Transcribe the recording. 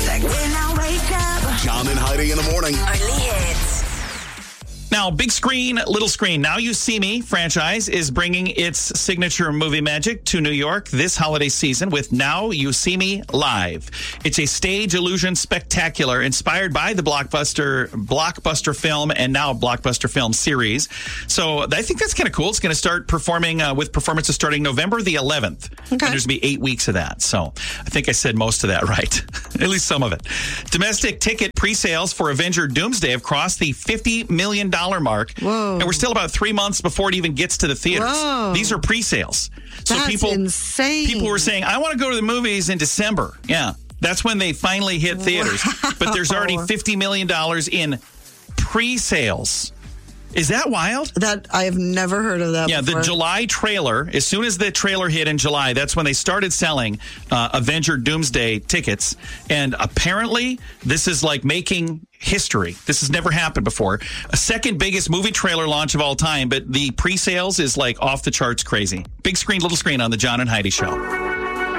music. When I wake up. John and Heidi in the morning. Only hits. Now, big screen, little screen. Now You See Me franchise is bringing its signature movie magic to New York this holiday season with Now You See Me Live. It's a stage illusion spectacular inspired by the blockbuster film and now blockbuster film series. So I think that's kind of cool. It's going to start performing with performances starting November the 11th. Okay. And there's going to be 8 weeks of that. So I think I said most of that right. At least some of it. Domestic ticket pre-sales for Avenger Doomsday have crossed the $50 million mark. Whoa. And we're still about 3 months before it even gets to the theaters. Whoa. These are pre-sales. So That's insane. People were saying, I want to go to the movies in December. Yeah. That's when they finally hit theaters. Wow. But there's already $50 million in pre-sales. Is that wild? That I have never heard of that Yeah, before. the July trailer, as soon as the trailer hit in July, that's when they started selling Avenger Doomsday tickets. And apparently, this is like making history. This has never happened before. A second biggest movie trailer launch of all time, but the pre-sales is like off the charts crazy. Big screen, little screen on the John and Heidi Show.